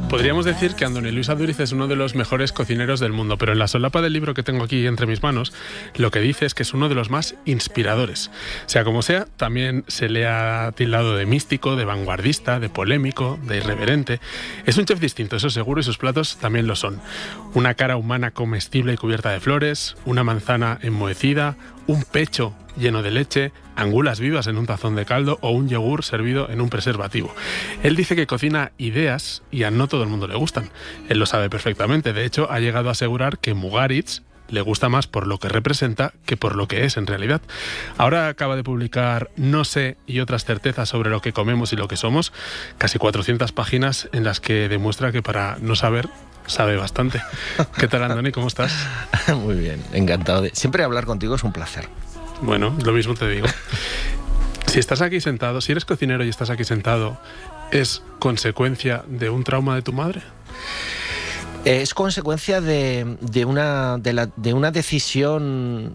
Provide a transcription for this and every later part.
Podríamos decir que Andoni Luis Aduriz es uno de los mejores cocineros del mundo, pero en la solapa del libro que tengo aquí entre mis manos, lo que dice es que es uno de los más inspiradores. Sea como sea, también se le ha tildado de místico, de vanguardista, de polémico, de irreverente. Es un chef distinto, eso seguro, y sus platos también lo son. Una cara humana comestible y cubierta de flores, una manzana enmohecida, un pecho lleno de leche, angulas vivas en un tazón de caldo o un yogur servido en un preservativo. Él dice que cocina ideas y a no todo el mundo le gustan. Él lo sabe perfectamente. De hecho, ha llegado a asegurar que Mugaritz le gusta más por lo que representa que por lo que es en realidad. Ahora acaba de publicar No sé y otras certezas sobre lo que comemos y lo que somos, casi 400 páginas en las que demuestra que para no saber, sabe bastante. ¿Qué tal, Andoni? ¿Cómo estás? Muy bien, encantado. Siempre hablar contigo es un placer. Bueno, lo mismo te digo. Si estás aquí sentado, si eres cocinero y estás aquí sentado, ¿es consecuencia de un trauma de tu madre? Es consecuencia de una decisión,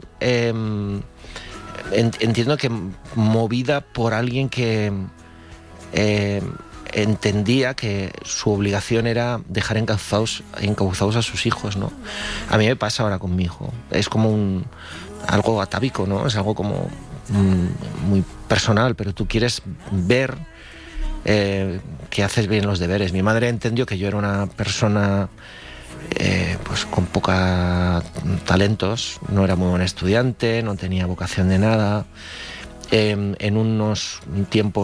entiendo que movida por alguien que entendía que su obligación era dejar encauzados a sus hijos, ¿no? A mí me pasa ahora con mi hijo. Es como algo atávico, ¿no? Es algo como muy personal, pero tú quieres ver que haces bien los deberes. Mi madre entendió que yo era una persona pues con poca talentos, no era muy buen estudiante, no tenía vocación de nada. En unos tiempos